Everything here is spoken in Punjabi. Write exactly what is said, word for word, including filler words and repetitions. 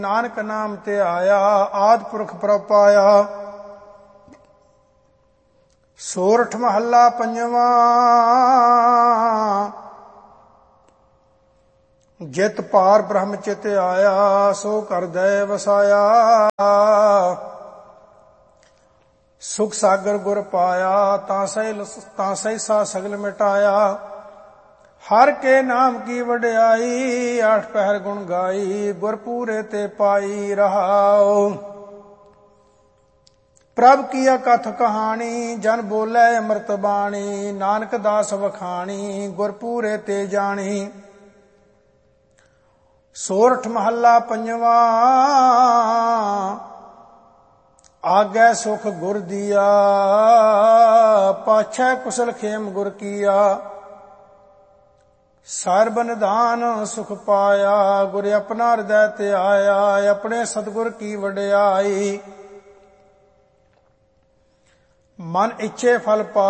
ਨਾਨਕ ਨਾਮ ਤੇ ਆਇਆ, ਆਦਿ ਪੁਰਖ ਪ੍ਰਭ ਪਾਇਆ। ਸੋਰਠ ਮਹੱਲਾ ਪੰਜਵਾਂ। ਜਿਤ ਪਾਰ ਬ੍ਰਹਮ ਚਿਤ ਆਇਆ, ਸੋ ਕਰ ਦਇ ਵਸਾਇਆ। ਸੁਖ ਸਾਗਰ ਗੁਰ ਪਾਇਆ, ਤਾਂ ਸਹਿ ਤਾਂ ਸਹਿਸਾ ਸਗਲ ਮਿਟਾਇਆ। ਹਰ ਕੇ ਨਾਮ ਕੀ ਵਡਿਆਈ, ਆਠ ਪਹਿਰ ਗੁਣ ਗਾਈ। ਗੁਰ ਪੂਰੇ ਤੇ ਪਾਈ ਰਹਾਉ। ਪ੍ਰਭ ਕੀ ਅਕਥ ਕਹਾਣੀ, ਜਨ ਬੋਲੇ ਅੰਮ੍ਰਿਤ ਬਾਣੀ। ਨਾਨਕ ਦਾਸ ਵਖਾਣੀ, ਗੁਰ ਪੂਰੇ ਤੇ ਜਾਣੀ। ਸੋਰਠ ਮਹੱਲਾ ਪੰਜਵਾਂ। ਆਗੈ ਸੁਖ ਗੁਰ ਦੀਆ, ਪਾਛੈ ਕੁਸਲ ਖੇਮ ਗੁਰ ਕੀਆ। ਸਰਬ ਨਿਧਾਨ ਸੁਖ ਪਾਇਆ, ਗੁਰ ਆਪਣਾ ਹਿਰਦੈ ਤੇ ਆਇਆ। ਆਪਣੇ ਸਤਿਗੁਰ ਕੀ ਵਡਿਆਈ, ਮਨ ਇੱਛੇ ਫਲ ਪਾ